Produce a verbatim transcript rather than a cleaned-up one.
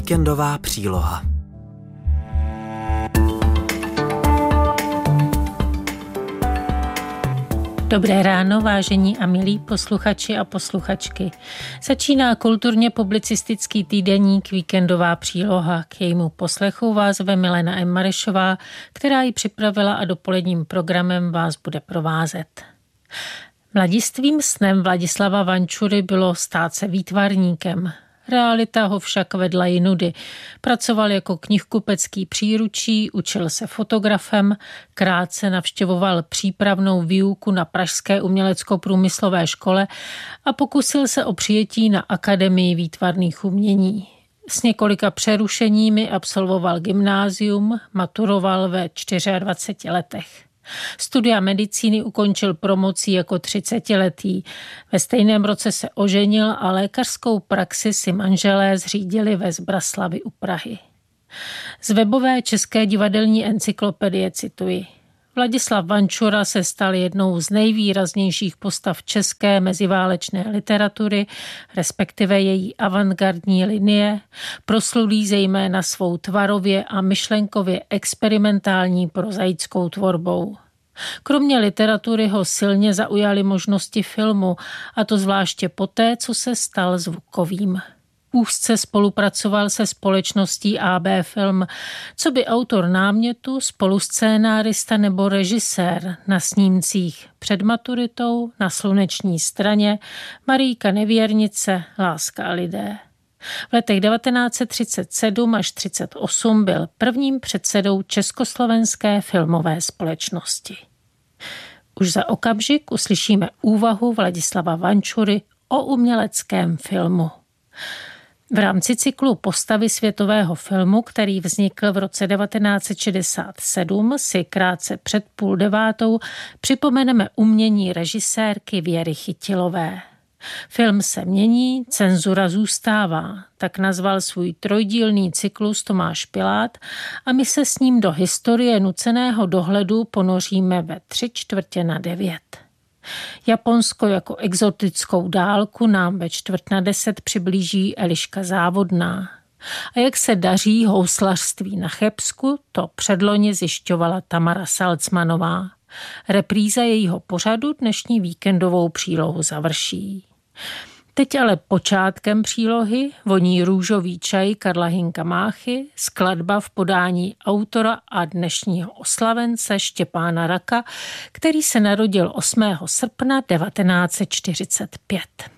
Víkendová příloha. Dobré ráno, vážení a milí posluchači a posluchačky. Začíná kulturně publicistický týdeník Víkendová příloha. K jejímu poslechu vás ve Milena M. Marešová, která ji připravila a dopoledním programem vás bude provázet. Mladistvým snem Vladislava Vančury bylo stát se výtvarníkem. Realita ho však vedla jinudy. Pracoval jako knihkupecký příručí, učil se fotografem, krátce navštěvoval přípravnou výuku na pražské umělecko-průmyslové škole a pokusil se o přijetí na Akademii výtvarných umění. S několika přerušeními absolvoval gymnázium, maturoval ve dvaceti čtyřech letech. Studia medicíny ukončil promocí jako třicetiletý. Ve stejném roce se oženil a lékařskou praxi si manželé zřídili ve Zbraslavi u Prahy. Z webové české divadelní encyklopedie cituji. Vladislav Vančura se stal jednou z nejvýraznějších postav české meziválečné literatury, respektive její avantgardní linie, proslulý zejména svou tvarově a myšlenkově experimentální prozaickou tvorbou. Kromě literatury ho silně zaujaly možnosti filmu, a to zvláště poté, co se stal zvukovým. Úzce spolupracoval se společností á bé Film, co by autor námětu, spoluscénárista nebo režisér na snímcích Před maturitou, Na sluneční straně, Marijka nevěrnice, Láska a lidé. V letech devatenáct set třicet sedm až třicet osm byl prvním předsedou Československé filmové společnosti. Už za okamžik uslyšíme úvahu Vladislava Vančury o uměleckém filmu. V rámci cyklu Postavy světového filmu, který vznikl v roce devatenáct set šedesát sedm, si krátce před půl devátou připomeneme umění režisérky Věry Chytilové. Film se mění, cenzura zůstává, tak nazval svůj trojdílný cyklus Tomáš Pilát a my se s ním do historie nuceného dohledu ponoříme ve tři čtvrtě na devět. Japonsko jako exotickou dálku nám ve čtvrt na deset přiblíží Eliška Závodná. A jak se daří houslařství na Chebsku, to předloni zjišťovala Tamara Salcmanová. Repríza jejího pořadu dnešní víkendovou přílohu završí. Teď ale počátkem přílohy voní růžový čaj Karla Hynka Máchy, skladba v podání autora a dnešního oslavence Štěpána Raka, který se narodil osmého srpna devatenáct set čtyřicet pět.